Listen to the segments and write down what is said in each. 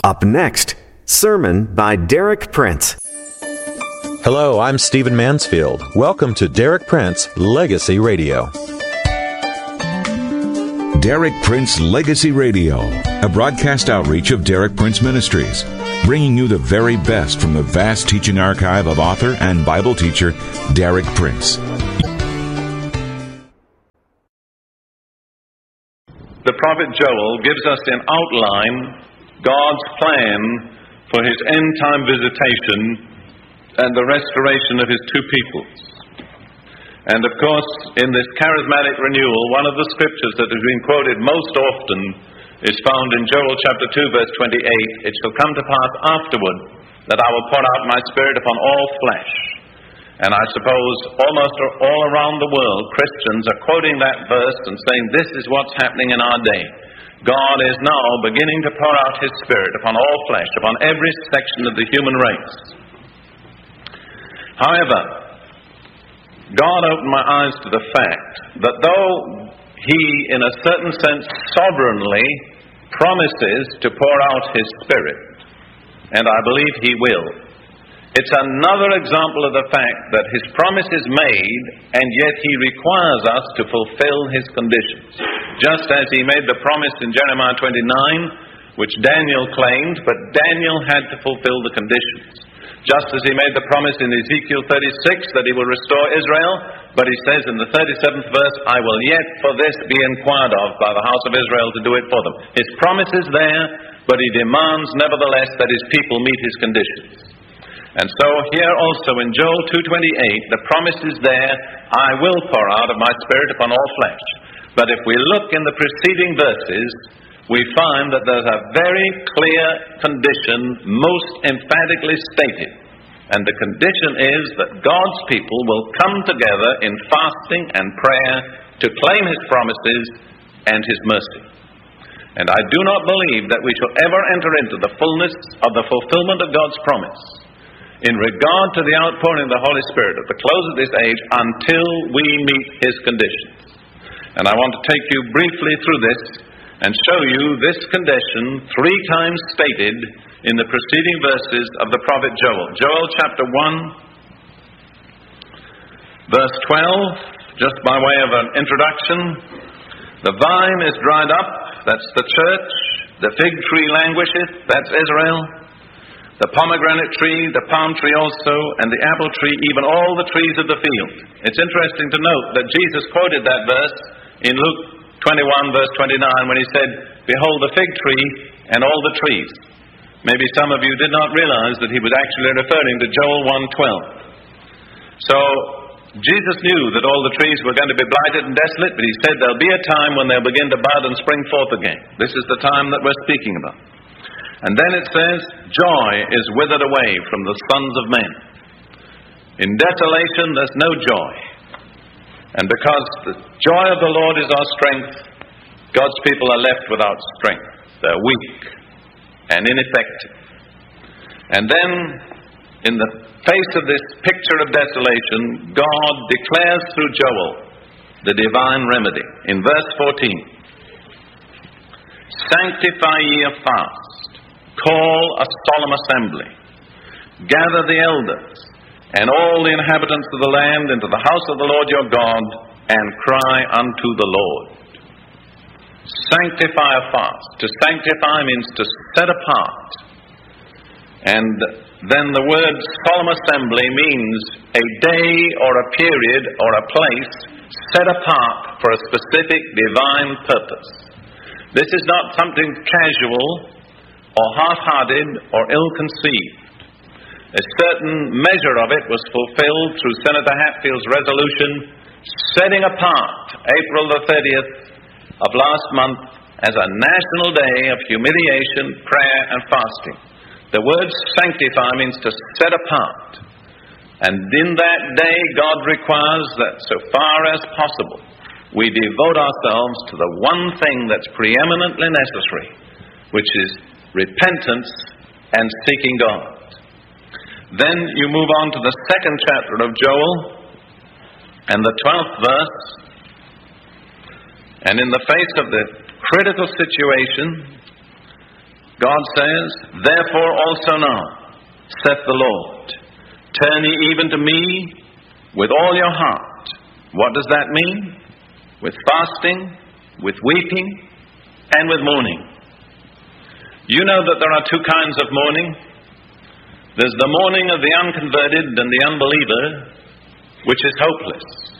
Up next, sermon by Derek Prince. Hello, I'm Stephen Mansfield. Welcome to Derek Prince Legacy Radio. Derek Prince Legacy Radio, a broadcast outreach of Derek Prince Ministries, bringing you the very best from the vast teaching archive of author and Bible teacher Derek Prince. The prophet Joel gives us in outline God's plan for his end-time visitation and the restoration of his two peoples. And of course, in this charismatic renewal, one of the scriptures that has been quoted most often is found in Joel chapter 2, verse 28. It shall come to pass afterward that I will pour out my spirit upon all flesh. And I suppose almost all around the world, Christians are quoting that verse and saying, this is what's happening in our day. God is now beginning to pour out his spirit upon all flesh, upon every section of the human race. However, God opened my eyes to the fact that though he, in a certain sense, sovereignly promises to pour out his Spirit, and I believe he will, it's another example of the fact that his promise is made, and yet he requires us to fulfill his conditions. Just as he made the promise in Jeremiah 29, which Daniel claimed, but Daniel had to fulfill the conditions. Just as he made the promise in Ezekiel 36 that he will restore Israel, but he says in the 37th verse, I will yet for this be inquired of by the house of Israel to do it for them. His promise is there, but he demands nevertheless that his people meet his conditions. And so here also in Joel 2:28, the promise is there, I will pour out of my spirit upon all flesh. But if we look in the preceding verses, we find that there's a very clear condition, most emphatically stated. And the condition is that God's people will come together in fasting and prayer to claim his promises and his mercy. And I do not believe that we shall ever enter into the fullness of the fulfillment of God's promise in regard to the outpouring of the Holy Spirit at the close of this age until we meet his conditions. And I want to take you briefly through this and show you this condition three times stated in the preceding verses of the prophet Joel. Joel chapter 1, verse 12, just by way of an introduction. The vine is dried up, that's the church. The fig tree languisheth, that's Israel. The pomegranate tree, the palm tree also, and the apple tree, even all the trees of the field. It's interesting to note that Jesus quoted that verse in Luke 21 verse 29 when he said, behold the fig tree and all the trees. Maybe some of you did not realize that he was actually referring to Joel 1:12. So Jesus knew that all the trees were going to be blighted and desolate, but he said there'll be a time when they'll begin to bud and spring forth again. This is the time that we're speaking about. And then it says, joy is withered away from the sons of men. In desolation there's no joy. And because the joy of the Lord is our strength, God's people are left without strength. They're weak and ineffective. And then, in the face of this picture of desolation, God declares through Joel the divine remedy. In verse 14, sanctify ye a fast, call a solemn assembly, gather the elders, and all the inhabitants of the land into the house of the Lord your God, and cry unto the Lord. Sanctify a fast. To sanctify means to set apart. And then the word solemn assembly means a day or a period or a place set apart for a specific divine purpose. This is not something casual or half-hearted or ill-conceived. A certain measure of it was fulfilled through Senator Hatfield's resolution setting apart April the 30th of last month as a national day of humiliation, prayer, and fasting. The word sanctify means to set apart. And in that day, God requires that so far as possible, we devote ourselves to the one thing that's preeminently necessary, which is repentance and seeking God. Then you move on to the second chapter of Joel and the 12th verse. And in the face of the critical situation, God says, "Therefore also now, saith the Lord, turn ye even to me with all your heart." What does that mean? With fasting, with weeping, and with mourning. You know that there are two kinds of mourning. There's the mourning of the unconverted and the unbeliever, which is hopeless.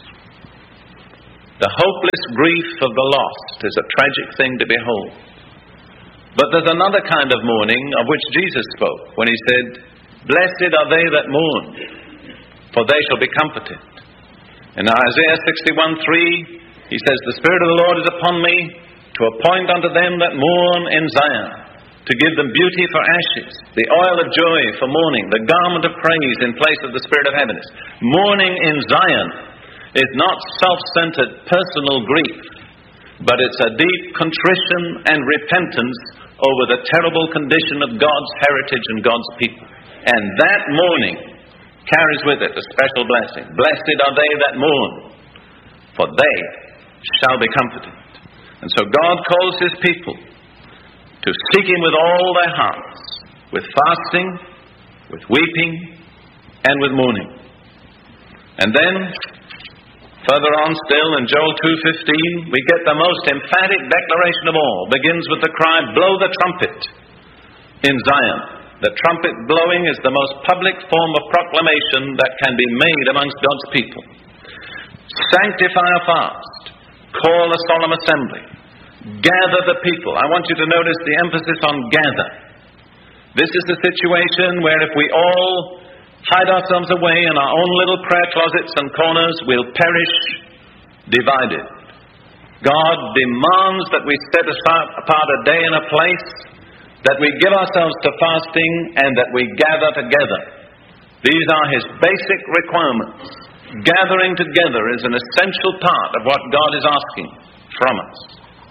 The hopeless grief of the lost is a tragic thing to behold. But there's another kind of mourning of which Jesus spoke when he said, "Blessed are they that mourn, for they shall be comforted." In Isaiah 61:3, he says, "The Spirit of the Lord is upon me, to appoint unto them that mourn in Zion, to give them beauty for ashes, the oil of joy for mourning, the garment of praise in place of the spirit of heaviness." Mourning in Zion is not self-centered personal grief, but it's a deep contrition and repentance over the terrible condition of God's heritage and God's people. And that mourning carries with it a special blessing. "Blessed are they that mourn, for they shall be comforted." And so God calls his people to seek him with all their hearts, with fasting, with weeping, and with mourning. And then, further on still, in Joel 2:15, we get the most emphatic declaration of all. Begins with the cry, "Blow the trumpet in Zion." The trumpet blowing is the most public form of proclamation that can be made amongst God's people. Sanctify a fast. Call a solemn assembly. Gather the people. I want you to notice the emphasis on gather. This is the situation where if we all hide ourselves away in our own little prayer closets and corners, we'll perish divided. God demands that we set apart a day and a place, that we give ourselves to fasting, and that we gather together. These are his basic requirements. Gathering together is an essential part of what God is asking from us.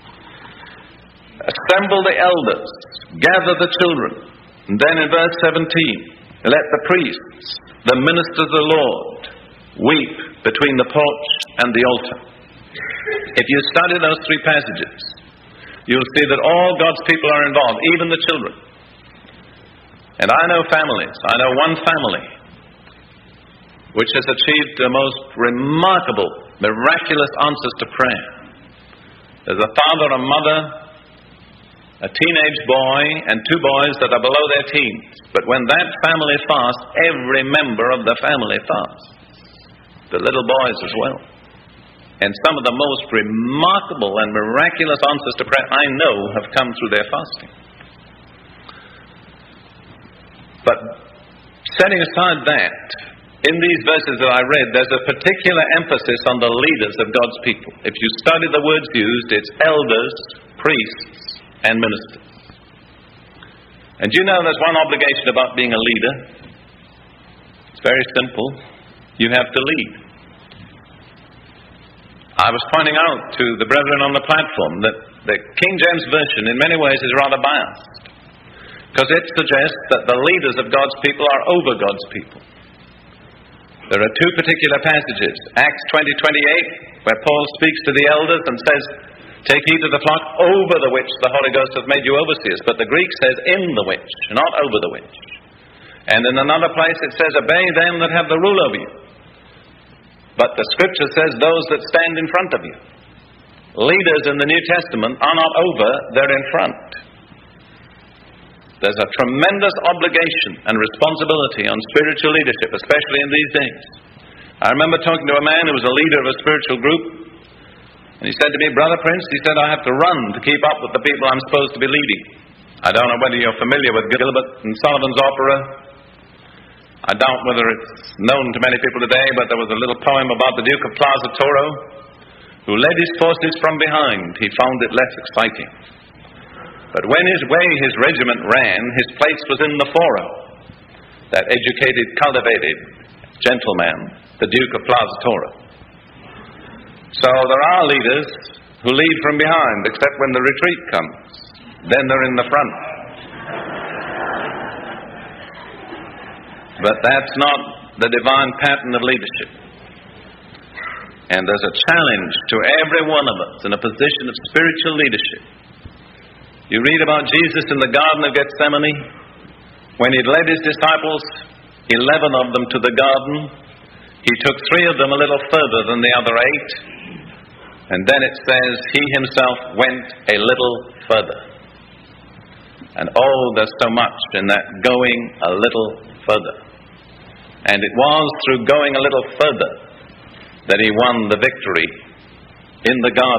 Assemble the elders, gather the children. And then in verse 17, let the priests, the ministers of the Lord, weep between the porch and the altar. If you study those three passages, you'll see that all God's people are involved, even the children. And I know families. I know one family which has achieved the most remarkable, miraculous answers to prayer. There's a father, a mother, a teenage boy, and two boys that are below their teens. But when that family fasts, every member of the family fasts. The little boys as well. And some of the most remarkable and miraculous answers to prayer I know have come through their fasting. But setting aside that, in these verses that I read, there's a particular emphasis on the leaders of God's people. If you study the words used, it's elders, priests, and ministers. And you know there's one obligation about being a leader. It's very simple. You have to lead. I was pointing out to the brethren on the platform that the King James Version in many ways is rather biased, because it suggests that the leaders of God's people are over God's people. There are two particular passages. Acts 20:28, where Paul speaks to the elders and says, "Take heed to the flock over the which the Holy Ghost hath made you overseers." But the Greek says, "in the which," not over the which. And in another place it says, "Obey them that have the rule over you." But the Scripture says, "those that stand in front of you." Leaders in the New Testament are not over, they're in front. There's a tremendous obligation and responsibility on spiritual leadership, especially in these days. I remember talking to a man who was a leader of a spiritual group, and he said to me, "Brother Prince," he said, "I have to run to keep up with the people I'm supposed to be leading." I don't know whether you're familiar with Gilbert and Sullivan's opera. I doubt whether it's known to many people today, but there was a little poem about the Duke of Plaza Toro, who led his forces from behind. He found it less exciting. But when his regiment ran, his place was in the foro. That educated, cultivated gentleman, the Duke of Plaza Toro. So there are leaders who lead from behind, except when the retreat comes. Then they're in the front. But that's not the divine pattern of leadership. And there's a challenge to every one of us in a position of spiritual leadership You read about Jesus in the Garden of Gethsemane. When he'd led his disciples, 11 of them, to the garden, he took 3 of them a little further than the other 8. And then it says he himself went a little further. And oh, there's so much in that going a little further. And it was through going a little further that he won the victory in the garden.